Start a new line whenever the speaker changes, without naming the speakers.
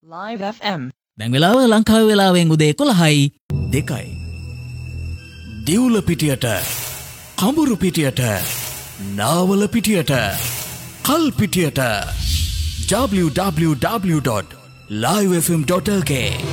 Live FM.
දැන් වෙලාව ලංකාවේ වෙලාවෙන් උදේ 11යි 2යි.
දිවුල පිටියට, කඹුරු පිටියට, නාවල පිටියට, කල් පිටියට www.livefm.lk